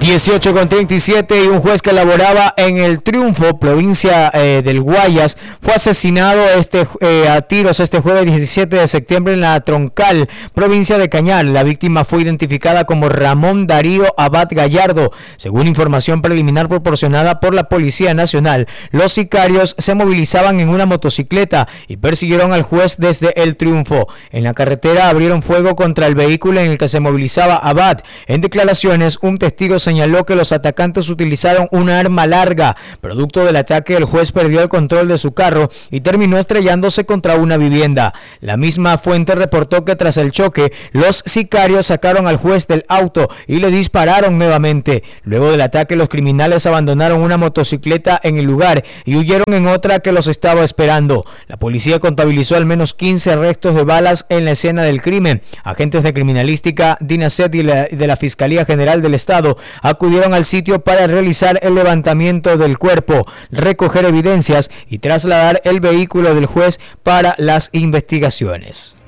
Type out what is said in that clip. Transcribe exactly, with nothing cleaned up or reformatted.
dieciocho con treinta y siete y un juez que laboraba en el Triunfo, provincia eh, del Guayas, fue asesinado este eh, a tiros este jueves diecisiete de septiembre en la Troncal, provincia de Cañar. La víctima fue identificada como Ramón Darío Abad Gallardo. Según información preliminar proporcionada por la Policía Nacional, los sicarios se movilizaban en una motocicleta y persiguieron al juez desde el Triunfo. En la carretera abrieron fuego contra el vehículo en el que se movilizaba Abad. En declaraciones, un testigo señaló que los atacantes utilizaron una arma larga. Producto del ataque, el juez perdió el control de su carro y terminó estrellándose contra una vivienda. La misma fuente reportó que tras el choque, los sicarios sacaron al juez del auto y le dispararon nuevamente. Luego del ataque, los criminales abandonaron una motocicleta en el lugar y huyeron en otra que los estaba esperando. La policía contabilizó al menos quince restos de balas en la escena del crimen. Agentes de criminalística, DINASET y de la Fiscalía General del Estado acudieron al sitio para realizar el levantamiento del cuerpo, recoger evidencias y trasladar el vehículo del juez para las investigaciones.